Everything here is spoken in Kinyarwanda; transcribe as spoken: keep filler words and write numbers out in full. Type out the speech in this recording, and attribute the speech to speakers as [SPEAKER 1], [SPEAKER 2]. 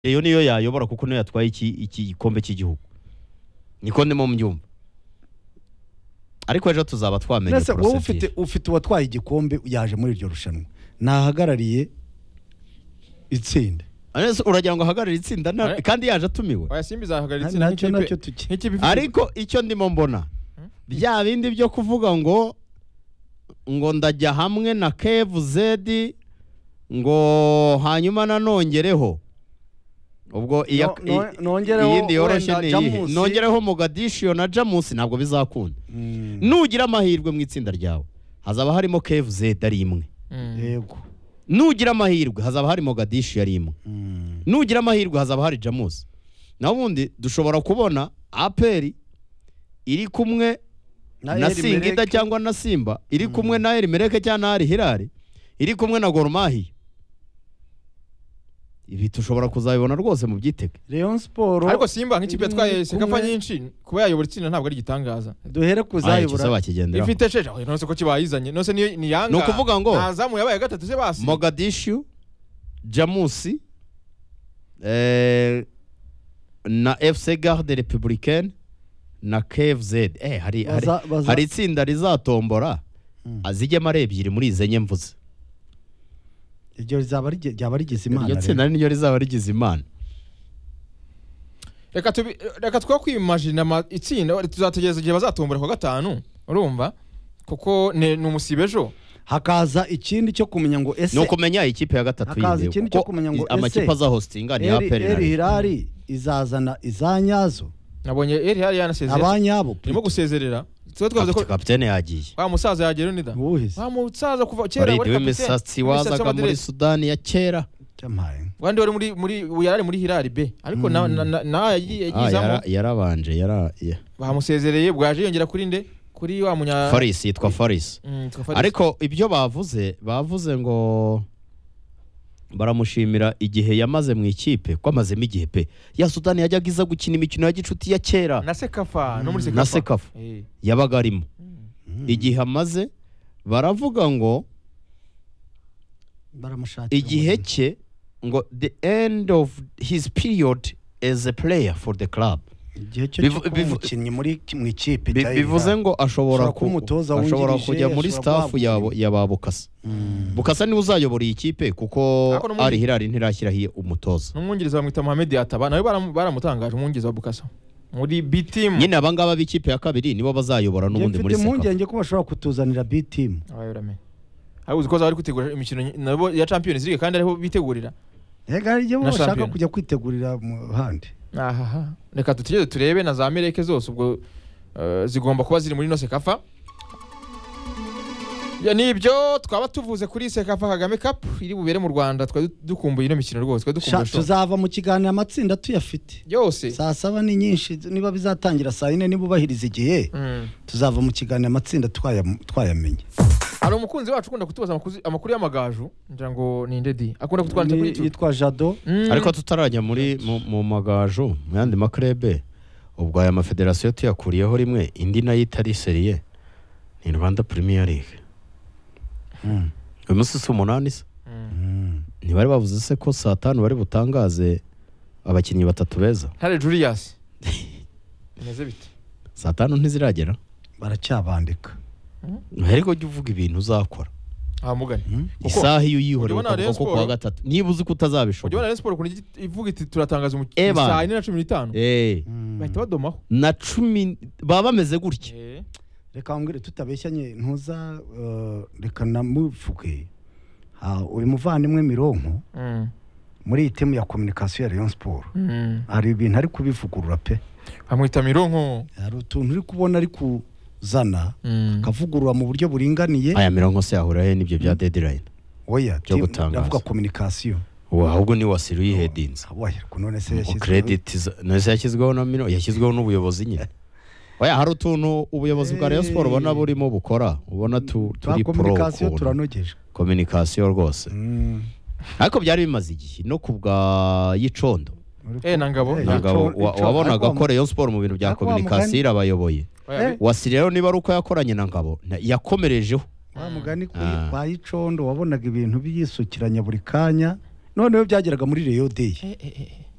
[SPEAKER 1] iyo niyo yayobora kuko niyo yatwaye iki iki gikombe cy'igihugu niko ndimo mbyumva ariko ejo tuzaba twamenye
[SPEAKER 2] process wowe ufite ufite uwatwaye igikombe yaje muri iryo rushanwa nahagarariye itsinda
[SPEAKER 1] uragira ngo ahagarare itsinda kandi yaje atumiwe
[SPEAKER 3] oya Simba izahagarara itsinda
[SPEAKER 2] nacyo nacyo tuki
[SPEAKER 1] ariko icyo ndimo mbona bya bindi byo kuvuga ngo ngo ndajya hamwe na K V Z ngo hanyuma nanongereho ubwo iya iyindi yoroshe ni nongereho Mogadishu na Jamus ntabwo bizakunda nugira amahirwe mu itsinda ryawe hazaba harimo K V Z ari imwe
[SPEAKER 2] yego
[SPEAKER 1] nugira amahirwe hazaba hari Mogadishu yari imwe nugira amahirwe hazaba hari Jamus naho ubundi dushobora kubona A P R iri kumwe na Singida cyangwa na Simba iri kumwe na Elimeleke cyangwa na Al Hilal iri kumwe na Gor Mahia ibi tushobora kuzabibona rwose mu byitege
[SPEAKER 2] Rayon Sport
[SPEAKER 3] ariko Simba nk'ikipe yatwaye sekafa nyinshi kuba yayobora itsinda ntabwo ari gitangaza
[SPEAKER 2] duhere kuzayobora
[SPEAKER 3] ifite ceje none ko kibayizanye none ni ni yanga
[SPEAKER 1] no kuvuga ngo
[SPEAKER 3] nazamu yabaye gatatu se basi
[SPEAKER 1] Mogadishu Jamus eh na F C Garde Républicaine na K V Z eh hari hari itsinda rizatombora azigema ari ebyiri muri izenye mvuze
[SPEAKER 2] iryo rizaba ryaba rigize imana
[SPEAKER 1] iryo tsinda niyo rizaba rigize imana
[SPEAKER 3] reka tubi reka twa kwimagine itsinda tuzategereza igihe bazatombora kwa gatanu urumva kuko ne umusibejo
[SPEAKER 2] hakaza ikindi cyo kumenya ngo ese
[SPEAKER 1] no kumenya ikipe ya gatatu
[SPEAKER 2] yinde ikindi cyo kumenya ngo
[SPEAKER 1] amakipe za hostinga ni A P R
[SPEAKER 2] El Hilal izazana izanyazo
[SPEAKER 3] nabonye El Hilal yanasezerera
[SPEAKER 2] abanyabo
[SPEAKER 3] irimo gusezerera twe twavuze ko
[SPEAKER 1] kapitene yagiye
[SPEAKER 3] wa musaza yagera nida wa musaza kuva kera
[SPEAKER 1] wari kapitene wazaga muri Sudani ya kera
[SPEAKER 2] cyamaye
[SPEAKER 3] wandi wari muri muri yarari muri Hilal B ariko na na yagizamo
[SPEAKER 1] yarabanje yara
[SPEAKER 3] bamusezereye bwaje yongera kuri nde kuri wa munya
[SPEAKER 1] Faris yitwa Faris ariko ibyo bavuze bavuze ngo baramushimira igihe yamaze mu ikipe ko amazemo igihe pe ya Sudani yajyaga iza gukina imikino ya gicuti ya kera
[SPEAKER 3] na Sekafa no muri
[SPEAKER 1] Sekafa na Sekafa yabaga arimo igihe amaze baravuga ngo
[SPEAKER 2] baramushakira
[SPEAKER 1] igihe cye ngo the end of his period as a player for the club
[SPEAKER 2] igihe cyo cy'umukinnyi muri mu ikipe
[SPEAKER 1] bivuze ngo ashobora
[SPEAKER 2] kumutoza
[SPEAKER 1] ashobora kujya muri staff yabo ya Bukasa Bukasa ni uzayobora iyi kipe kuko Al Hilal ntirashyiraho umutoza
[SPEAKER 3] n'umwungiriza bamwita Mohamed Yataba nawe baramutangaje umwungiriza wa Bukasa muri B team
[SPEAKER 1] nyine abangaba b'ikipe ya kabiri nibo bazayobora n'ubundi muri
[SPEAKER 2] Sekafa impungenge ko bashobora kutuzanira B team
[SPEAKER 3] ayurame aho uziko bari kwitegura imikino nabo ya Champions League kandi ariho bitegurira
[SPEAKER 2] ega ryo bashaka kujya kwitegurira mu handi
[SPEAKER 3] aha reka tutigeze turebe na za Amerika zose ubwo uh, zigomba kuba ziri muri no Sekafa ya nibyo twaba tuvuze kuri Sekafa Kagame Cup iri bubere mu Rwanda twa dukumbuye ino mikino rwose twa dukumbuye
[SPEAKER 2] tuzava mu kiganiro amatsinda tuyafite
[SPEAKER 3] yose
[SPEAKER 2] saa saba ni nyinshi niba bizatangira saa ine niba ubahiriza igihe mm. tuzava mu kiganiro amatsinda twaya twayamenye
[SPEAKER 3] hari umukunzi wacu ukunda kutubaza amakuru y'amagaju ngira ngo ni ndedi akunda kutwandika kuri YouTube
[SPEAKER 2] yitwa Jado
[SPEAKER 1] mm. ariko tutarajya muri mu magaju mu yandi makrebe ubwo aya mafederasiyo tuyakuriyeho rimwe indi nayo itari serie ni Rwanda Premier League mm. uyu munsi si umunani se mm. ntibari bavuze se ko saa tanu bari butangaze abakinnyi batatu beza
[SPEAKER 3] Hale Julius neze bite
[SPEAKER 1] saa tanu ntiziragera
[SPEAKER 2] baracyabandika
[SPEAKER 1] ariko jya uvuga ibintu uzakora
[SPEAKER 3] aha mugani
[SPEAKER 1] isaha iyo uyihoreye ukavuga ko kuwa gatatu niba uzi ko utazabishobora
[SPEAKER 3] ujya Rayon Sport kuntu ivuga iti turatangaza mu saa ine na cumi n'itanu
[SPEAKER 1] eh
[SPEAKER 3] bahita badomaho
[SPEAKER 1] na cumi baba bameze gutya
[SPEAKER 2] reka mbwire tutabeshyanye ntuza reka namuvuge ha uyu muvandimwe Mironko muri itemu ya communication ya Rayon Sport hari ibintu ari kubivugurura pe
[SPEAKER 3] amwita Mironko
[SPEAKER 2] hari utuntu uri kubona ari ku zana mm. kavugurura mu buryo buringaniye
[SPEAKER 1] aya Mironko se yahura he nibyo bya deadline
[SPEAKER 2] oya ndavuga communication
[SPEAKER 1] wa ahubwo ni wasiru yihedinza
[SPEAKER 2] oya kunone se
[SPEAKER 1] yashyizwe credit none se yashyizweho na Mino yashyizweho n'ubuyobozi nyine oya hari utuntu ubuyobozi bwa Rayon Sport ubona burimo bukora ubona tu turi pro
[SPEAKER 2] communication turanogeje
[SPEAKER 1] communication rwose mm. ariko byari bimaze igihe no kubwa yicondo
[SPEAKER 3] eh nangabo
[SPEAKER 1] nangabo wabonaga ko Rayon Sport mu bintu bya communication abayoboye wasiri rero niba ruko yakoranye na ngabo yakomerejeho
[SPEAKER 2] wa mugani kuri kwa yicondo wabonaga ibintu biyisukiranya buri kanya noneho byageraga muri Rayon Day
[SPEAKER 3] Eh, eh, eh.